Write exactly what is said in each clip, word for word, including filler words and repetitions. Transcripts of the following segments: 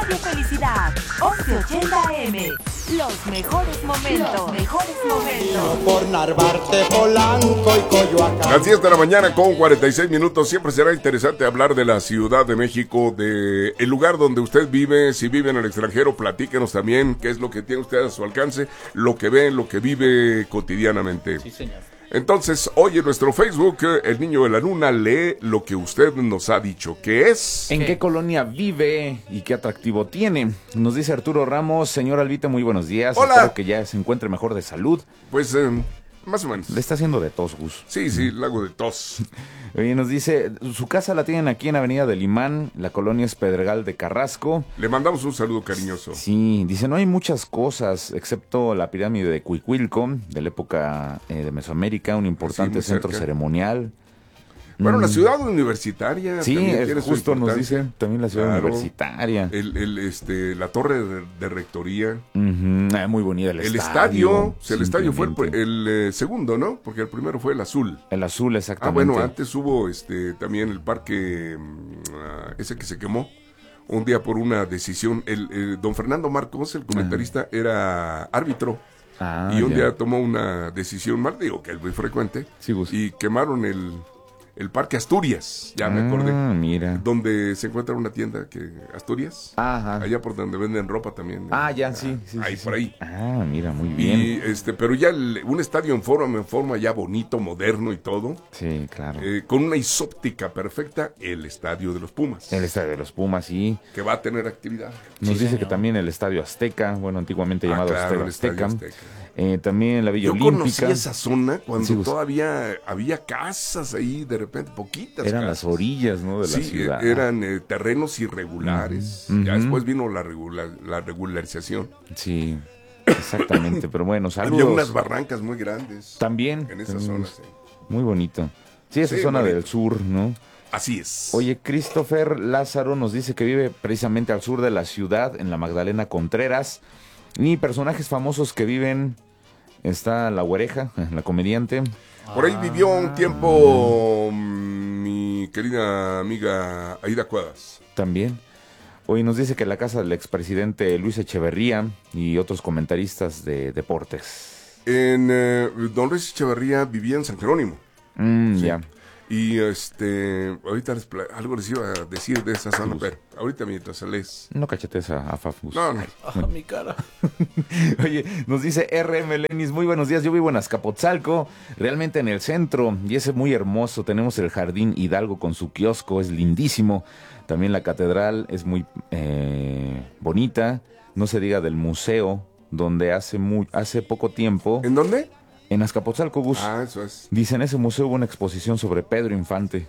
Radio Felicidad, once ochenta A M. Los mejores momentos. Los mejores momentos. Por Narvarte, Polanco y Coyoacán. Las diez de la mañana con cuarenta y seis minutos. Siempre será interesante hablar de la Ciudad de México, de el lugar donde usted vive. Si vive en el extranjero, platíquenos también qué es lo que tiene usted a su alcance, lo que ve, lo que vive cotidianamente. Sí, señor. Entonces, hoy en nuestro Facebook, el Niño de la Luna lee lo que usted nos ha dicho, que es... ¿En qué colonia vive y qué atractivo tiene? Nos dice Arturo Ramos. Señor Albita, muy buenos días. Hola. Espero que ya se encuentre mejor de salud. Pues, eh, más o menos. Le está haciendo de tos, Gus. Sí, sí, lago de tos. Oye, nos dice, su casa la tienen aquí en Avenida del Imán, la colonia es Pedregal de Carrasco. Le mandamos un saludo cariñoso. Sí, dice, no hay muchas cosas, excepto la pirámide de Cuicuilco, de la época eh, de Mesoamérica, un importante Sí, muy centro cerca. ceremonial. Bueno, Mm. la ciudad universitaria Sí, también es tiene su justo nos importancia. dice, también la ciudad Claro. universitaria. El, el, este, la torre de, de rectoría. Ujú, ah, muy bonita el, El estadio. estadio, o sea, el estadio fue el, simplemente. el, eh, segundo, ¿no? Porque el primero fue el azul. El azul, Ah, exactamente. bueno, antes hubo este también el parque, mm, ah, ese que se quemó, un día por una decisión. El, el don Fernando Marcos, el comentarista, era árbitro. Ah, y un ya. día tomó una decisión mal, digo que es muy frecuente, Sí, Gus. y quemaron el, el parque Asturias, ya me Ah, acordé, mira. donde se encuentra una tienda que Asturias, Ajá. allá por donde venden ropa también. Ah, eh, ya, sí. sí ahí sí, por sí. ahí. Ah, mira, muy bien. Y este, pero ya el- un estadio en forma, en forma ya bonito, moderno y todo, Sí, claro. eh, con una isóptica perfecta, el estadio de los Pumas, El estadio de los Pumas, sí. que va a tener actividad. Nos Sí, dice señor. que también el Estadio Azteca, bueno, antiguamente Ah, llamado claro, Estadio el Estadio Azteca. Azteca. Eh, también la Villa Yo conocí Olímpica. esa zona cuando Sí, Gus. todavía había casas ahí, de repente, poquitas Eran casas. las orillas, ¿no? De la Sí, ciudad. eh, eran eh, terrenos irregulares. Ujú. Ya Ujú. después vino la, regular, la regularización. Sí, exactamente. Pero bueno, saludos. Había unas barrancas muy grandes. También. En esa también zona, es sí. Muy bonito. Sí, esa Sí, zona bonito. del sur, ¿no? Así es. Oye, Christopher Lázaro nos dice que vive precisamente al sur de la ciudad, en la Magdalena Contreras. Y personajes famosos que viven, está La Güereja, la comediante. Por ahí vivió un tiempo mm, mi querida amiga Aida Cuadras. También. Hoy nos dice que la casa del expresidente Luis Echeverría y otros comentaristas de deportes. En eh, Don Luis Echeverría vivía en San Jerónimo. Mm, Sí. Ya. Y este, ahorita les pla- algo les iba a decir de esa zona, pero ahorita mientras les... No cachetes a, a Fafus. No, no. Ah, mi cara. Oye, nos dice R M Lenis, muy buenos días, yo vivo en Azcapotzalco, realmente en el centro, y es muy hermoso, tenemos el Jardín Hidalgo con su kiosco, es lindísimo, también la catedral es muy eh, bonita, no se diga del museo, donde hace, muy, hace poco tiempo, ¿En dónde? en Azcapotzalco, Gus, Ah, eso es. dice, en ese museo hubo una exposición sobre Pedro Infante.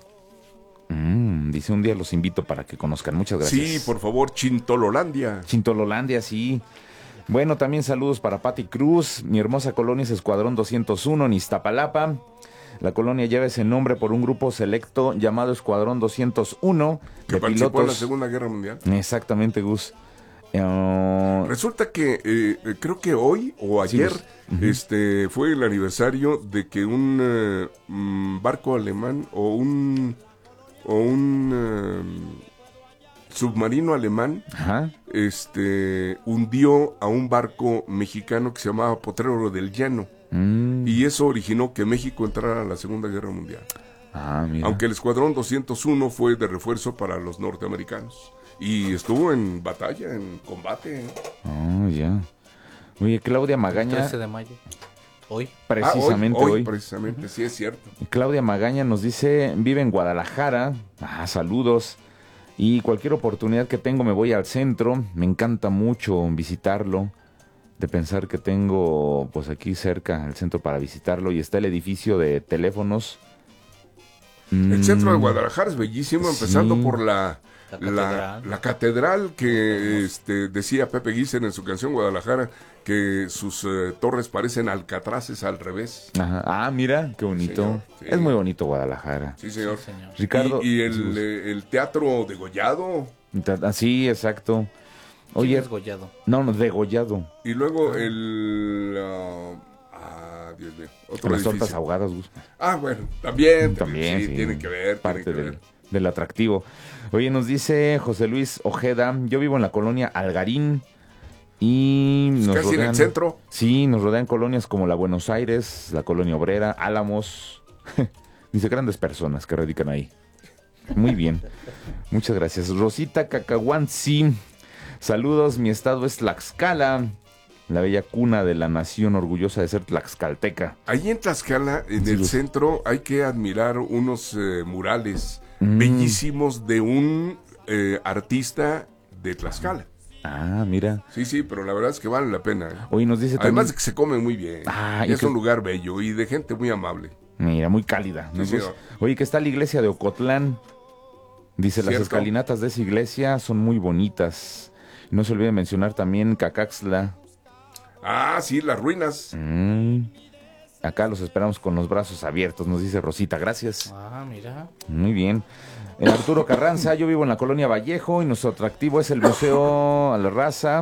Mm, dice, un día los invito para que conozcan, muchas gracias. Sí, por favor, Chintololandia. Chintololandia, sí. Bueno, también saludos para Pati Cruz. Mi hermosa colonia es Escuadrón doscientos uno en Iztapalapa. La colonia lleva ese nombre por un grupo selecto llamado Escuadrón doscientos uno Que de participó pilotos. en la Segunda Guerra Mundial. Exactamente, Gus. Eh, Resulta que eh, eh, creo que hoy o Sí, ayer Gus. Ujú. este fue el aniversario de que un eh, mm, barco alemán o un o un eh, submarino alemán Ajá. este hundió a un barco mexicano que se llamaba Potrero del Llano. Mm. Y eso originó que México entrara a la Segunda Guerra Mundial. Ah, mira. Aunque el Escuadrón doscientos uno fue de refuerzo para los norteamericanos. Y estuvo en batalla, en combate. ¿eh? Oh, ya. Oye, Claudia Magaña, trece de mayo. Hoy. precisamente Ah, hoy, hoy. hoy, precisamente, sí es cierto. Claudia Magaña nos dice, vive en Guadalajara. Ah, saludos. Y cualquier oportunidad que tengo me voy al centro. Me encanta mucho visitarlo. De pensar que tengo pues aquí cerca el centro para visitarlo. Y está el edificio de teléfonos. El Mm, centro de Guadalajara es bellísimo, empezando sí. por la, La la, catedral. la catedral que este, decía Pepe Guisen en su canción Guadalajara, que sus eh, torres parecen alcatraces al revés. Ajá. Ah, mira, qué bonito. Señor, sí. Es muy bonito Guadalajara. Sí, señor. Sí, señor. Ricardo. Y, y Sí, el, Gus. eh, el teatro degollado. Ah, sí, exacto. Oye, Oye, es Gollado. no, no, degollado. Y luego el... ah, ah, Dios mío. Otro Con las tortas edificio. ahogadas, Gus. Ah, bueno, también. También, sí, sí. tiene que ver. Parte tiene que del, ver. del atractivo. Oye, nos dice José Luis Ojeda, yo vivo en la colonia Algarín y nos Casi rodean, en el centro. Sí, nos rodean colonias como la Buenos Aires, la colonia obrera, Álamos. Dice, grandes personas que radican ahí. Muy bien, muchas gracias. Rosita Cacahuanzi, saludos, mi estado es Tlaxcala, la bella cuna de la nación, orgullosa de ser tlaxcalteca. Ahí en Tlaxcala, en Sí, el Luz. centro, hay que admirar unos eh, murales Mm. bellísimos de un eh, artista de Tlaxcala. Ah, mira. Sí, sí, pero la verdad es que vale la pena. ¿eh? Hoy nos dice Además de también, que se come muy bien. Ah, y y es que- un lugar bello y de gente muy amable. mira, muy cálida. Sí, Nos señor. dice, oye, que está la iglesia de Ocotlán. Dice, las Cierto. escalinatas de esa iglesia son muy bonitas. No se olvide mencionar también Cacaxtla. Ah, sí, las ruinas. Mm. Acá los esperamos con los brazos abiertos, nos dice Rosita. Gracias. Ah, mira. Muy bien. Eh, Arturo Carranza, yo vivo en la colonia Vallejo y nuestro atractivo es el Museo a la Raza.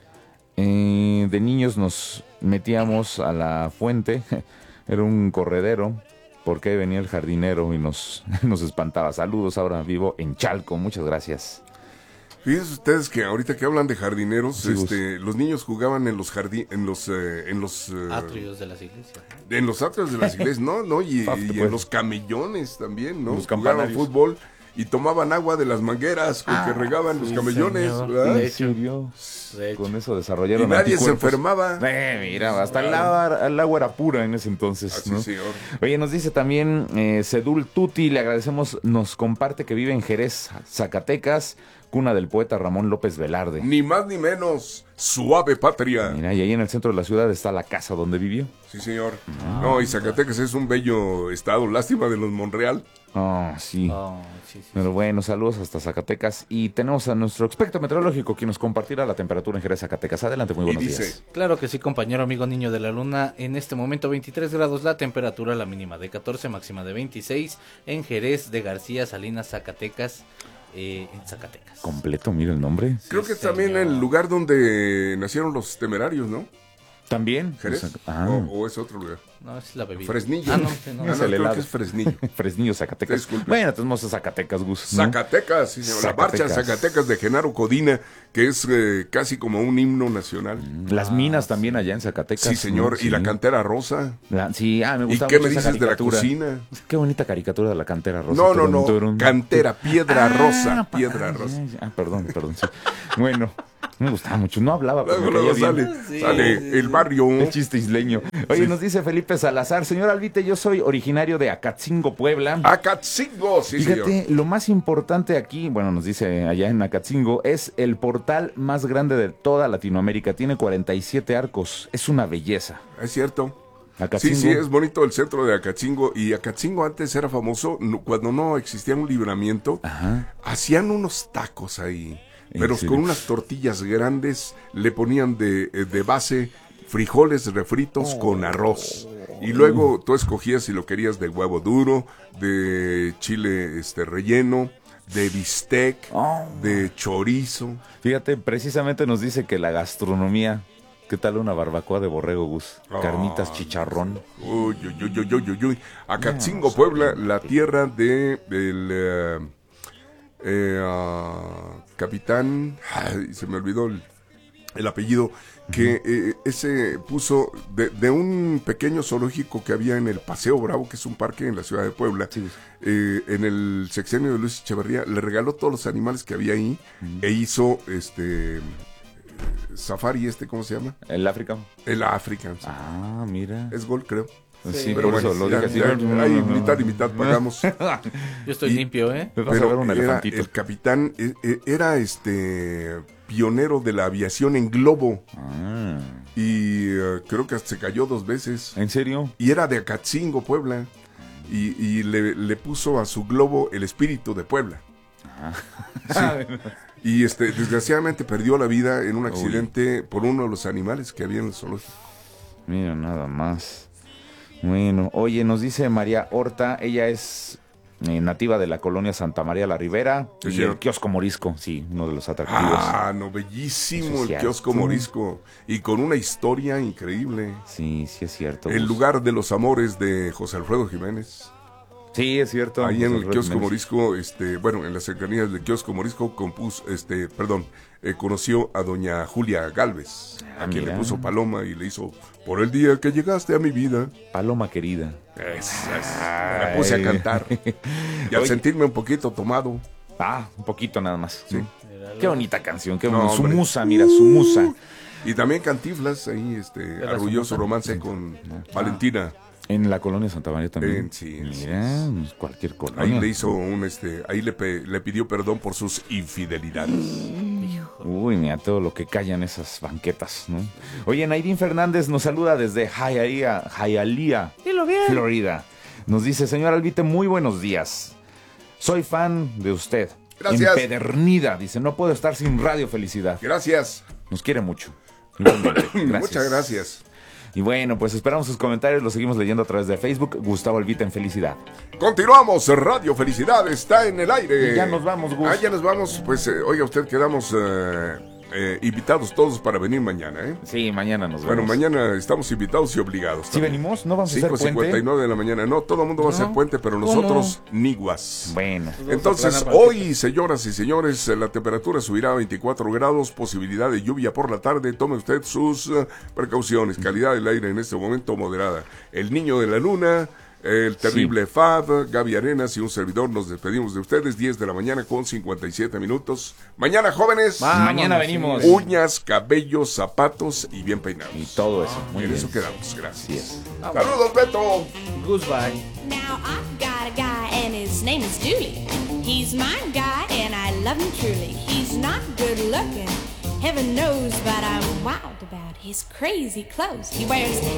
Eh, de niños nos metíamos a la fuente, era un corredero, porque ahí venía el jardinero y nos, nos espantaba. Saludos, ahora vivo en Chalco, muchas gracias. Fíjense ustedes que ahorita que hablan de jardineros, Sí, Gus. este, los niños jugaban en los jardín, en los, eh, en los, eh, Atrios de las iglesias. en los atrios de las iglesias, no, no, y, Faf, y te en puedes. los camellones también, ¿no? Los Jugaban campanarios. fútbol y tomaban agua de las mangueras con que regaban los sí, camellones, señor. ¿verdad? De ¿En hecho. serio? De hecho. Con eso Y desarrollaron nadie se anticuerpos. enfermaba. Eh, mira, hasta el agua, el agua era pura en ese entonces, Así, ¿no? señor. Oye, nos dice también eh, Sedul Tuti, le agradecemos, nos comparte que vive en Jerez, Zacatecas, cuna del poeta Ramón López Velarde. Ni más ni menos, suave patria. Mira, y ahí en el centro de la ciudad está la casa donde vivió. Sí, señor. No, y Zacatecas es un bello estado, lástima de los Monreal. Ah, sí. Oh, sí, sí. Pero bueno, saludos hasta Zacatecas. Y tenemos a nuestro experto meteorológico que nos compartirá la temperatura en Jerez, Zacatecas. Adelante, muy Y buenos dice, días. Claro que sí, compañero amigo niño de la luna. En este momento veintitrés grados la temperatura, la mínima de catorce, máxima de veintiséis en Jerez de García, Salinas, Zacatecas, eh, en Zacatecas. Completo, mira el nombre. creo Sí, que es también señor. el lugar donde nacieron los temerarios, ¿no? ¿También? ¿Jerez? Pues, ah, O, o es otro lugar. No, es la bebida. Fresnillo. Ah, no, sí, no. Ah, no, Es el creo helado. que es Fresnillo. Fresnillo, Zacatecas. Disculpe. Bueno, tenemos a Zacatecas, Gus. ¿no? Zacatecas, sí, señor. La marcha Zacatecas. Zacatecas de Genaro Codina, que es eh, casi como un himno nacional. Las minas también allá en Zacatecas. Sí, señor. ¿no? Y la Sí. cantera rosa. La- sí, ah, me ¿Y gusta qué mucho me esa dices de la caricatura. cocina? Qué bonita caricatura de la cantera rosa. No, no, Turun, no. turun. Cantera, piedra Ah, rosa. pa- Piedra ah, rosa. ya, ya. Ah, perdón, perdón, sí. Bueno, me gustaba mucho. No hablaba, pero Luego, me luego caía bien. sale, Sí, sale sí, sí. el barrio. El chiste isleño. Oye, Sí. nos dice Felipe Salazar, señor Albite, yo soy originario de Acatzingo, Puebla. Acatzingo, sí, Fíjate, señor. lo más importante aquí, bueno, nos dice allá en Acatzingo, es el portal más grande de toda Latinoamérica. Tiene cuarenta y siete arcos. Es una belleza. Es cierto. Sí, Acatzingo. sí, es bonito el centro de Acatzingo. Y Acatzingo antes era famoso no- cuando no existía un libramiento. Ajá. Hacían unos tacos ahí, ¿En pero serio? con unas tortillas grandes, le ponían de, eh, de base frijoles refritos con arroz. Y luego tú escogías si lo querías de huevo duro, de chile este relleno, de bistec, Oh. de chorizo. Fíjate, precisamente nos dice que la gastronomía, ¿qué tal una barbacoa de borrego, Gus? Oh, Carnitas, chicharrón. Uy, uy, uy, uy, uy, uy, uy. Acatzingo, Puebla, la tierra de del eh, eh, ah, capitán, ay, se me olvidó el, el apellido, que eh, ese puso de, de un pequeño zoológico que había en el Paseo Bravo, que es un parque en la ciudad de Puebla. Sí. Eh, en el sexenio de Luis Echeverría, le regaló todos los animales que había ahí e hizo este eh, safari, este, ¿cómo se llama? ¿El África? El African. sí. Ah, mira. Es gol, creo. Sí, Pero por bueno, eso lo ya- dije así. ya- ahí mitad y mitad pagamos. Yo estoy Y- limpio, ¿eh? Pues vas a ver Pero un era elefantito. el capitán eh, eh, era este pionero de la aviación en globo Ah, y eh, creo que hasta se cayó dos veces ¿en serio? y era de Acatzingo, Puebla, y, y le, le puso a su globo el espíritu de Puebla. Sí. Y este desgraciadamente perdió la vida en un accidente por uno de los animales que había en el zoológico. Mira, nada más. Bueno, oye, nos dice María Horta, ella es eh, nativa de la colonia Santa María la Ribera Sí, y señor. el kiosco Morisco, sí, uno de los atractivos. Ah, no, bellísimo Eso es el cierto. kiosco morisco y con una historia increíble. Sí, sí es cierto. El Gus. lugar de los amores de José Alfredo Jiménez. Sí, es cierto. Ahí en el Los kiosco Méndez. Morisco, este, bueno, en las cercanías del kiosco Morisco, compuso, este, perdón, eh, conoció a doña Julia Galvez, Ah, a quien mira. le puso Paloma y le hizo por el día que llegaste a mi vida. Paloma querida. Es, es, me la puse a Ay. cantar. Y al Oye. sentirme un poquito tomado, Ah, un poquito nada más. Sí. Qué bonita canción, qué No, bonita. Su hombre. musa, mira, su musa. y también Cantinflas, ahí, este, ¿Era arrulló su su romance con Valentina. En la colonia Santa María también. En- sí, sí, Mira, pues, cualquier colonia. Ahí le hizo un, este, ahí le, pe- le pidió perdón por sus infidelidades. Uy, mira todo lo que callan esas banquetas, ¿no? Oye, Naidín Fernández nos saluda desde Hialeah, Hialeah, Florida. Nos dice, señor Albite, muy buenos días. Soy fan de usted. Gracias. Empedernida, dice, no puedo estar sin Radio Felicidad. Gracias. Nos quiere mucho. Igualmente. Gracias. Muchas gracias. Y bueno, pues esperamos sus comentarios, los seguimos leyendo a través de Facebook. Gustavo Albita en Felicidad. Continuamos, Radio Felicidad está en el aire. Y ya nos vamos, Gus. Ah, ya nos vamos. Pues, eh, oiga, usted quedamos eh, eh, invitados todos para venir mañana, ¿eh? Sí, mañana nos Bueno, vemos. mañana estamos invitados y obligados. ¿Sí también. venimos? ¿No vamos a hacer cinco cincuenta y puente? nueve de la mañana. No, todo el mundo va a hacer No. puente, pero ¿Cómo? nosotros niguas. Bueno. Entonces, Vamos a planear hoy, señoras y señores, la temperatura subirá a veinticuatro grados, posibilidad de lluvia por la tarde. Tome usted sus eh, precauciones. Calidad del aire en este momento moderada. El niño de la luna, el terrible Fab, Gaby Arenas y un servidor nos despedimos de ustedes. diez de la mañana con cincuenta y siete minutos. Mañana, jóvenes, Vámonos, Mañana venimos. sí. uñas, cabellos, zapatos y bien peinados. Y todo eso. Muy en bien. eso quedamos. Gracias. Así es. Saludos, Beto. Goodbye. Now I've got a guy and his name is Dooley. He's my guy and I love him truly. He's not good looking, heaven knows, but I'm wild about his crazy clothes. He wears